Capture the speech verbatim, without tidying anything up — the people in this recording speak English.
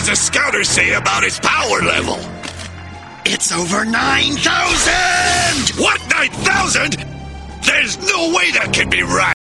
does the scouter say about its power level? It's over nine thousand! What, nine thousand? There's no way that can be right!